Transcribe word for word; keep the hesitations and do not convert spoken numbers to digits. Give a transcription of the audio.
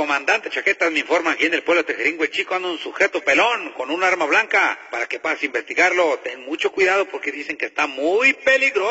comandante Chaquetas, me informa aquí en el pueblo de Tejeringo, el chico anda un sujeto pelón con un arma blanca. Para que puedas investigarlo, ten mucho cuidado porque dicen que está muy peligroso.